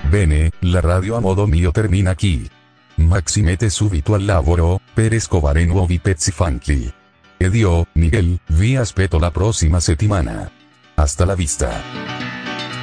Bene, la radio a modo mio termina qui. Ma si mette subito al lavoro, per scovare nuovi pezzi funky. Ed io, Miguel, vi aspetto la prossima settimana. Hasta la vista.